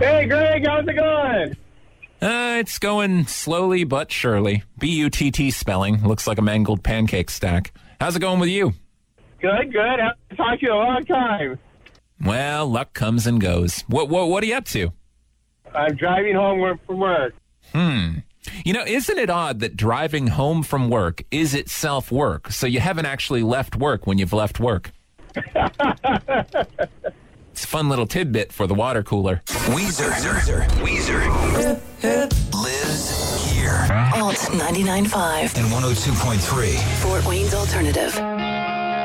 Hey, Greg, how's it going? It's going slowly but surely. B-U-T-T spelling. Looks like a mangled pancake stack. How's it going with you? Good. I haven't talked to you in a long time. Well, luck comes and goes. What are you up to? I'm driving home from work. You know, isn't it odd that driving home from work is itself work? So you haven't actually left work when you've left work. It's a fun little tidbit for the water cooler. Weezer. Lives here. Alt 99.5 And 102.3. Fort Wayne's Alternative.